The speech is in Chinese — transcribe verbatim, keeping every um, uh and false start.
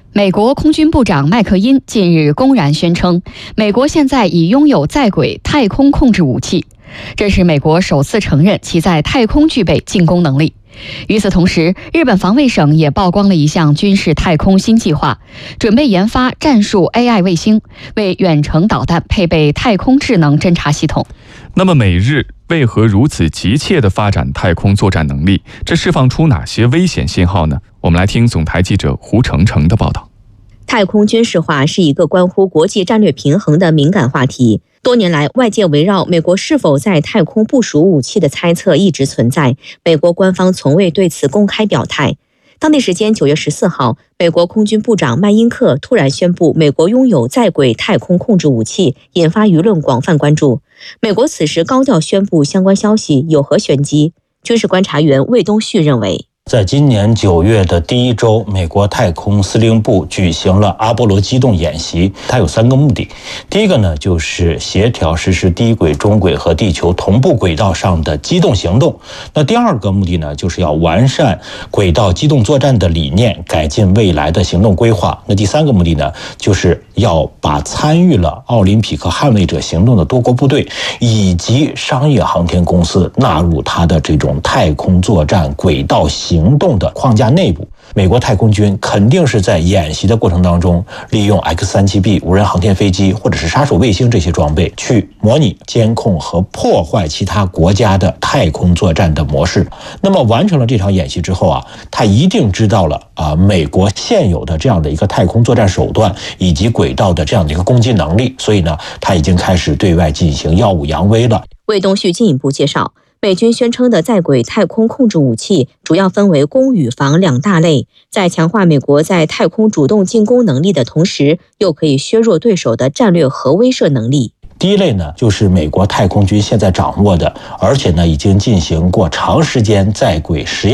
美国空军部长麦克因近日公然宣称，美国现在已拥有在轨太空控制武器，这是美国首次承认其在太空具备进攻能力。与此同时，日本防卫省也曝光了一项军事太空新计划，准备研发战术 A I 卫星，为远程导弹配备太空智能侦察系统。 那么美日为何如此急切地发展太空作战能力？这释放出哪些危险信号呢？我们来听总台记者胡成成的报道。 太空军事化是一个关乎国际战略平衡的敏感话题。多年来，外界围绕美国是否在太空部署武器的猜测一直存在，美国官方从未对此公开表态。当地时间九月十四号，美国空军部长麦因克突然宣布美国拥有在轨太空控制武器，引发舆论广泛关注。美国此时高调宣布相关消息有何玄机？军事观察员魏东旭认为， 在今年九月的第一周，美国太空司令部举行了阿波罗机动演习，它有三个目的。第一个呢，就是协调实施低轨、中轨和地球同步轨道上的机动行动。那第二个目的呢，就是要完善轨道机动作战的理念，改进未来的行动规划。那第三个目的呢，就是要把参与了奥林匹克捍卫者行动的多国部队以及商业航天公司纳入它的这种太空作战轨道行动的框架内部。美国太空军肯定是在演习的过程当中，利用 X 三十七 B 无人航天飞机或者是杀手卫星这些装备，去模拟、监控和破坏其他国家的太空作战的模式。那么完成了这场演习之后啊，他一定知道了啊，美国现有的这样的一个太空作战手段以及轨道的这样的一个攻击能力，所以呢，他已经开始对外进行耀武扬威了。 魏东旭进一步介绍，美军宣称的在轨太空控制武器主要分为攻与防两大类，在强化美国在太空主动进攻能力的同时，又可以削弱对手的战略核威慑能力。 第一类呢，就是美国太空军现在掌握的，而且呢已经进行过长时间在轨实验